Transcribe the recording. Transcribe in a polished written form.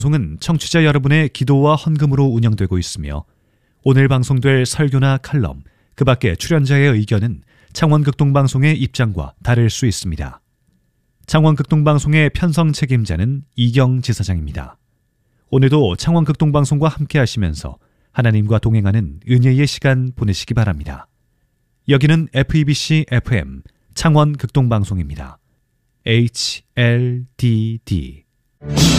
방송은 청취자 여러분의 기도와 헌금으로 운영되고 있으며 오늘 방송될 설교나 칼럼, 그 밖의 출연자의 의견은 창원극동방송의 입장과 다를 수 있습니다. 창원극동방송의 편성 책임자는 이경 지사장입니다. 오늘도 창원극동방송과 함께 하시면서 하나님과 동행하는 은혜의 시간 보내시기 바랍니다. 여기는 FEBC FM 창원극동방송입니다. HLDD